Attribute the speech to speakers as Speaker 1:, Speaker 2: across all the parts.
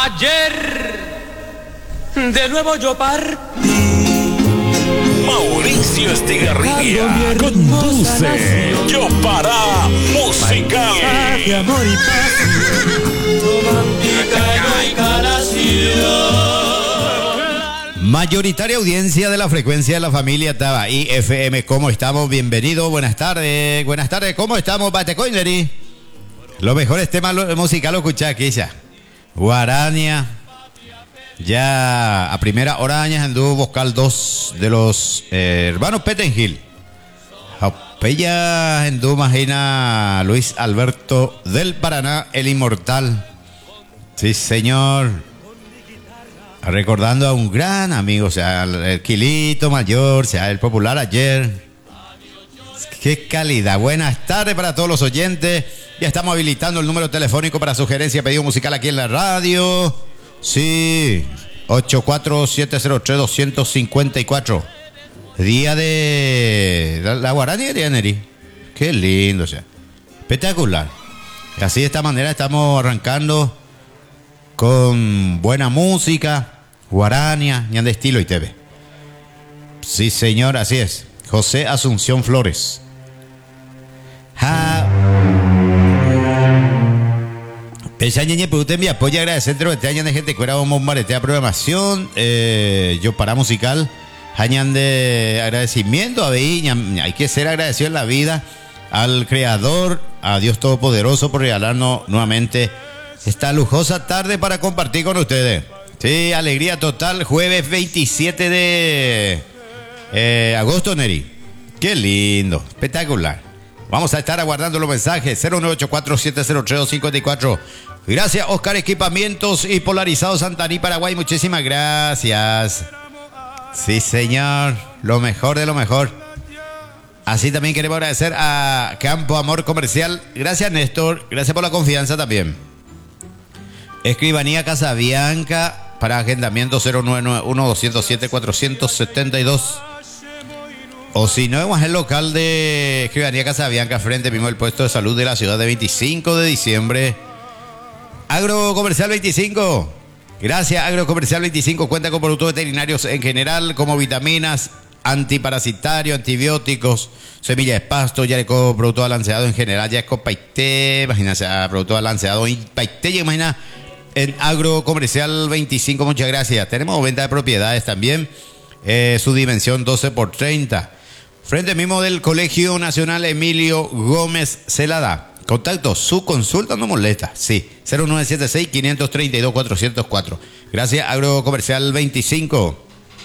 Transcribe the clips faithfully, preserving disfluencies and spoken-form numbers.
Speaker 1: Ayer de nuevo yo partí.
Speaker 2: Mauricio Estigarribia conduce Yo Para Musical.
Speaker 1: De amor y paz, romántica y calación.
Speaker 3: Mayoritaria audiencia de la frecuencia de la familia Taba I F M. ¿Cómo estamos? Bienvenido, buenas tardes. Buenas tardes, ¿cómo estamos, Batecoineri? Los mejores temas musicales lo escuché aquí ya. Guarania. Ya a primera hora años anduvo vocal dos de los eh, hermanos Pettengill. Pella anduvo imagina Luis Alberto del Paraná, el inmortal. Sí, señor. Recordando a un gran amigo, o sea, el Quilito Mayor, o sea, el popular ayer. Qué calidad. Buenas tardes para todos los oyentes. Ya estamos habilitando el número telefónico para sugerencia, pedido musical aquí en la radio. Sí, ocho cuatro siete cero tres dos cinco cuatro. Día de la, la Guarania de Neri. Qué lindo, o sea, espectacular. Y así de esta manera estamos arrancando con buena música, Guarania, ñan de estilo y T V. Sí, señor, así es. José Asunción Flores. Ja. Pese a ñeñe, pero usted me apoya, agradecer de este año de gente que era un bombarete de programación. Eh, yo para musical, añan de agradecimiento a Veí, hay que ser agradecido en la vida al Creador, a Dios Todopoderoso por regalarnos nuevamente esta lujosa tarde para compartir con ustedes. Sí, alegría total, jueves veintisiete de eh, agosto, Neri. Qué lindo, espectacular. Vamos a estar aguardando los mensajes. Cero nueve ocho cuatro siete cero tres dos cinco cuatro. Gracias, Oscar Equipamientos y Polarizado Santaní, Paraguay. Muchísimas gracias. Sí, señor. Lo mejor de lo mejor. Así también queremos agradecer a Campo Amor Comercial. Gracias, Néstor. Gracias por la confianza también. Escribanía Casabianca para agendamiento cero nueve nueve uno dos cero siete cuatro siete dos. O si no, es el local de Escribanía Casabianca frente mismo al puesto de salud de la ciudad de veinticinco de diciembre. Agrocomercial veinticinco. Gracias, Agrocomercial veinticinco. Cuenta con productos veterinarios en general, como vitaminas, antiparasitarios, antibióticos, semillas de pasto, ya con producto balanceado en general, ya con paité, imagínate, producto balanceado y paité, imagina, en Agrocomercial veinticinco. Muchas gracias. Tenemos venta de propiedades también, eh, su dimensión doce por treinta. Frente mismo del Colegio Nacional Emilio Gómez Celada. Contacto, su consulta no molesta. Sí, cero nueve siete seis cinco tres dos cuatro cero cuatro. Gracias, Agrocomercial veinticinco.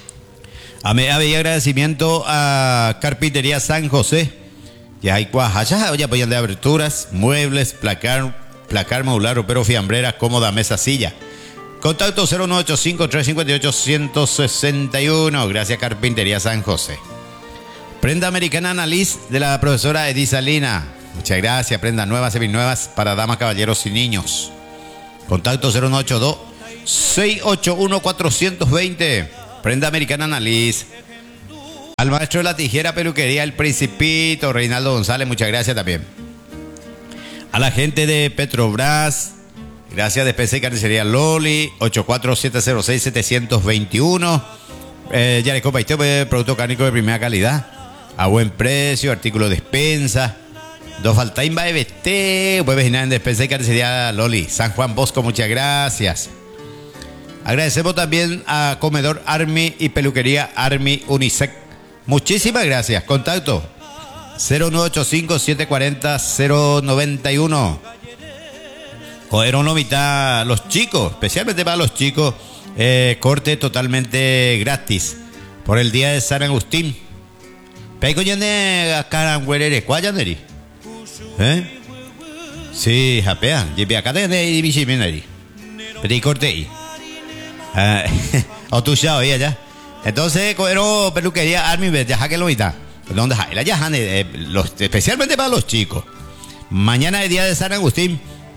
Speaker 3: A me había agradecimiento a Carpintería San José. Ya hay cuajas, ya apoyan de aberturas, muebles, placar, placar modular, ropero, fiambreras, cómoda, mesa, silla. Contacto cero nueve ocho cinco tres cinco ocho uno cero seis uno. Gracias, Carpintería San José. Prenda americana Annalise de la profesora Edith Salina. Muchas gracias. Prenda nuevas, seminuevas para damas, caballeros y niños. Contacto cero nueve ocho dos seis ocho uno cuatro dos cero. Prenda americana Annalise. Al maestro de la tijera, peluquería El Principito, Reinaldo González. Muchas gracias también. A la gente de Petrobras. Gracias, Despensa y Carnicería Loli. ocho cuatro siete cero seis siete dos uno. Eh, ya le copa usted, producto cárnico de primera calidad. A buen precio, artículo de despensa. Dos faltaim va B T, puede vejinar en Despensa y Carnicería Loli. San Juan Bosco, muchas gracias. Agradecemos también a Comedor Army y Peluquería Army Unisec. Muchísimas gracias. Contacto cero nueve ocho cinco siete cuatro cero cero nueve uno. Joder, una mitad los chicos, especialmente para los chicos, eh, corte totalmente gratis por el día de San Agustín. Peico yane caranguerere, ¿cuáyaneri? ¿Eh? Sí, japea. Lleve acá de bichimineri. Pero y corte ahí. Ah, o tu chao ahí allá. Entonces, pero peluquería Army, ya que lo mitad. ¿Dónde hay? La yajan, eh, los, especialmente para los chicos. Mañana es día de San Agustín.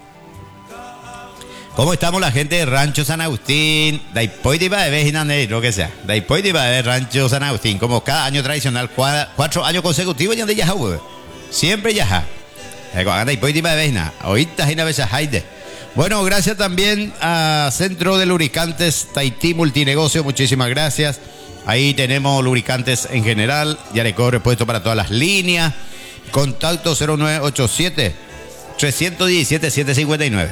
Speaker 3: ¿Cómo estamos la gente de Rancho San Agustín? Daipoy de Ibae, lo que sea. Daipoy de Ibae, Rancho San Agustín. Como cada año tradicional, cuatro, cuatro años consecutivos ya de Yaha, siempre Yaha. Daipoy de Ibae, ahorita hay una vez a Haide. Bueno, gracias también a Centro de Lubricantes Tahití Multinegocio, muchísimas gracias. Ahí tenemos lubricantes en general, Yareco repuesto para todas las líneas. Contacto cero nueve ocho siete, tres uno siete, siete cinco nueve.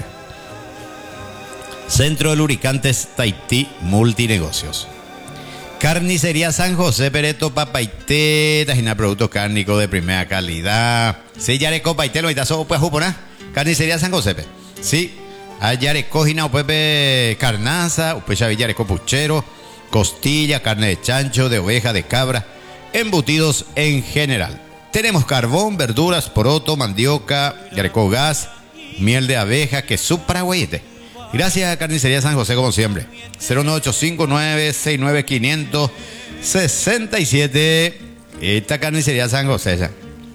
Speaker 3: Centro de Lubricantes Tahití Multinegocios. Carnicería San José Pereto Papaité, tajina productos cárnicos de primera calidad. Sí, Yareco Paité, lo invitazo pues juponá. Carnicería San José, sí. A Yareco Gina Upepe Carnaza, Upecha Yareco Puchero, costilla, carne de chancho, de oveja, de cabra, embutidos en general. Tenemos carbón, verduras, poroto, mandioca, Yareco gas, miel de abeja, queso paraguayete. Gracias a Carnicería San José, como siempre. cero nueve ocho cinco, nueve seis nueve, cinco seis siete. Esta Carnicería San José.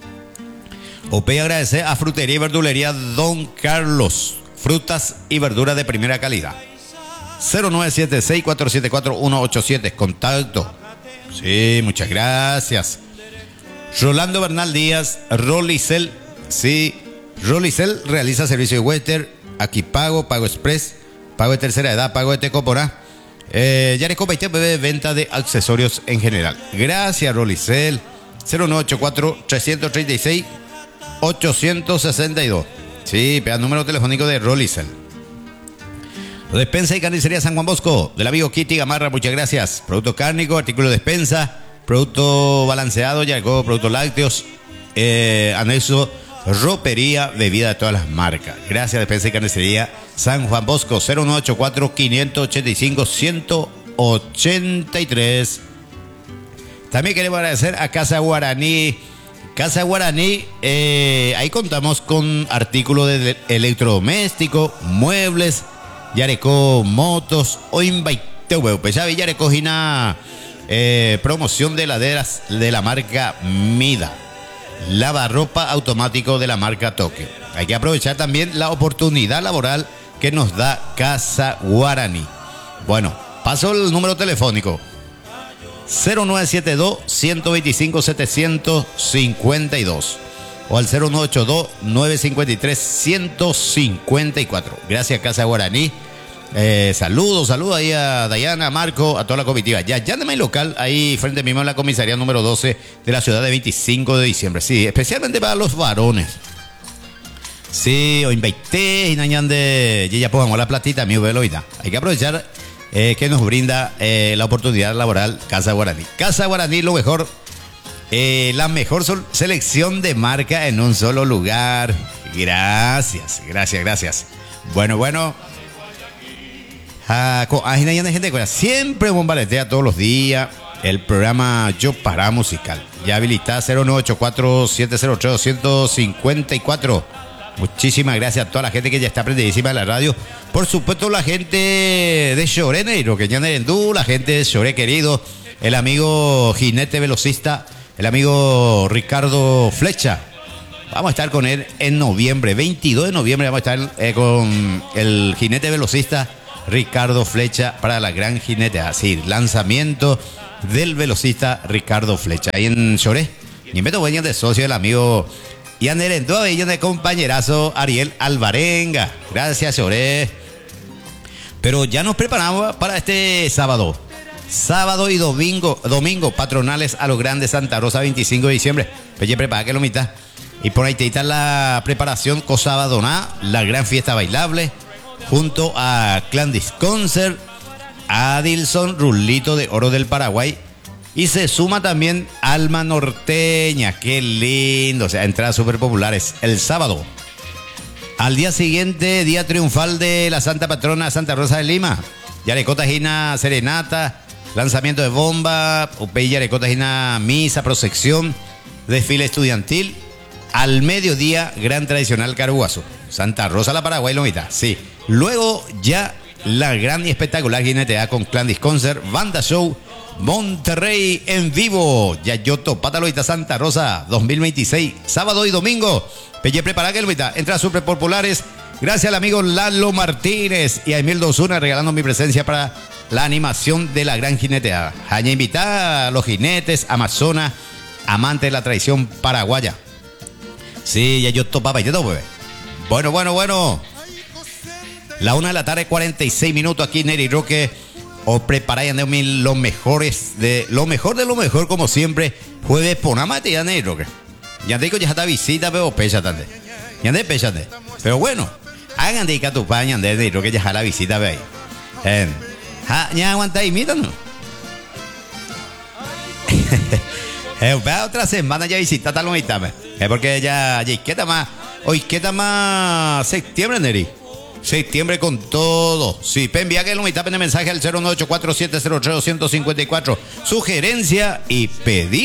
Speaker 3: Ope agradecer a Frutería y Verdulería Don Carlos. Frutas y verduras de primera calidad. cero nueve siete seis, cuatro siete cuatro, uno ocho siete. Contacto. Sí, muchas gracias. Rolando Bernal Díaz, Rolicel. Sí, Rolicel realiza servicio de Western. Aquí pago, pago express, pago de tercera edad, pago de Tecoporá. Eh, Yareco Paité, venta de accesorios en general. Gracias, Rolicel. cero nueve ocho cuatro, tres tres seis, ocho seis dos. Sí, pega el número telefónico de Rolicel. Despensa y Carnicería San Juan Bosco, del amigo Kitty Gamarra, muchas gracias. Producto cárnico, artículo de despensa, producto balanceado, Yareco, productos lácteos, eh, anexo, ropería, bebida de todas las marcas. Gracias, Despensa y Carnicería San Juan Bosco, cero nueve ocho cuatro, cinco ocho cinco, uno ocho tres. También queremos agradecer a Casa Guaraní. Casa Guaraní, eh, ahí contamos con artículos de electrodoméstico, muebles, Yareco motos, o invite, pues ya Yareco Gina, eh, promoción de heladeras de la marca Mida. Lavarropa automático de la marca Tokio. Hay que aprovechar también la oportunidad laboral que nos da Casa Guaraní. Bueno, paso el número telefónico cero nueve siete dos, uno dos cinco, siete cinco dos o al cero nueve ocho dos, nueve cinco tres, uno cinco cuatro. Gracias, Casa Guaraní. Eh, saludos, saludos ahí a Dayana, a Marco, a toda la comitiva. Ya, ya de mi local, ahí frente mismo en la comisaría número doce de la ciudad de veinticinco de diciembre. Sí, especialmente para los varones. Sí, o invité y nañan de ya pongamos la platita, mi veloida. Hay que aprovechar eh, que nos brinda eh, la oportunidad laboral Casa Guaraní. Casa Guaraní, lo mejor, eh, la mejor sol- selección de marca en un solo lugar. Gracias, gracias, gracias. Bueno, bueno. Ah, gente, siempre bombardea todos los días el programa Yo Para Musical. Ya habilita cero nueve ocho cuatro, siete cero tres, dos cinco cuatro. Muchísimas gracias a toda la gente que ya está prendidísima de la radio. Por supuesto, la gente de Choré, Neiro, que ya Nerendú, la gente de Choré querido, el amigo jinete velocista, el amigo Ricardo Flecha. Vamos a estar con él en noviembre, veintidós de noviembre, vamos a estar eh, con el jinete velocista Ricardo Flecha para la gran jinete. Así, lanzamiento del velocista Ricardo Flecha ahí en Choré. Y en Beto Bueñas de socio del amigo Ian Erendó, y de compañerazo Ariel Alvarenga. Gracias, Choré. Pero ya nos preparamos para este sábado. Sábado y domingo, domingo patronales a lo grande Santa Rosa, veinticinco de diciembre. Pues ya prepara que lo mitad. Y por ahí te está la preparación Cosabadoná, la gran fiesta bailable, junto a Clandis Concert, Adilson, Rulito de Oro del Paraguay. Y se suma también Alma Norteña. Qué lindo. O sea, entradas súper populares el sábado. Al día siguiente, día triunfal de la Santa Patrona Santa Rosa de Lima. Yarecota Gina Serenata, lanzamiento de bomba, Upey Yarecota Gina Misa, Prosección, desfile estudiantil. Al mediodía, gran tradicional Caruazo. Santa Rosa la Paraguay, Lomita. Sí. Luego ya la gran y espectacular jinetea con Clandis Concert, Banda Show, Monterrey en vivo. Yayoto, Pataloita Santa Rosa dos mil veintiséis, sábado y domingo. Pelle prepara que Lomita. Entra super populares. Gracias al amigo Lalo Martínez y a Emil Dosuna regalando mi presencia para la animación de la gran jineteada. Haña invitada a los jinetes, Amazonas, amantes de la tradición paraguaya. Sí, ya yo topaba y te topo. Bueno, bueno, bueno. La una de la tarde, cuarenta y seis minutos aquí en Neri Roque. O preparáis lo mejores de lo mejor de lo mejor, como siempre. Jueves por nada más te ya Neri Roque. Ya te digo, ya está visita, pero pecha tante. Ya te péchate. Pero bueno, hagan de tu paña de Neri Roque, ya la visita, ve ahí. Eh, ya aguanta y mítanos. Eh, otra semana ya visita tal es eh, porque ya, ya ¿qué está más? Hoy qué está más septiembre, Neri. Septiembre con todo. Sí, envía que lo mitad en el mensaje al cero nueve ocho cuatro siete cero tres dos cinco cuatro. Sugerencia y pedir.